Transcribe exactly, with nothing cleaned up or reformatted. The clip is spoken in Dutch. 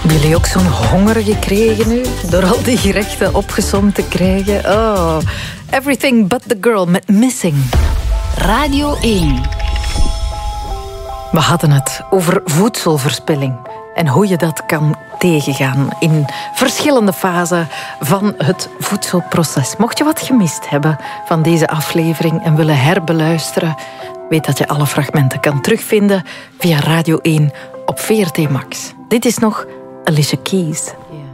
Hebben jullie ook zo'n honger gekregen nu? Door al die gerechten opgesomd te krijgen? Oh, Everything But The Girl met Missing. Radio één. We hadden het over voedselverspilling en hoe je dat kan tegengaan in verschillende fasen van het voedselproces. Mocht je wat gemist hebben van deze aflevering en willen herbeluisteren, weet dat je alle fragmenten kan terugvinden via Radio één op V R T Max. Dit is nog Alicia Keys. Yeah.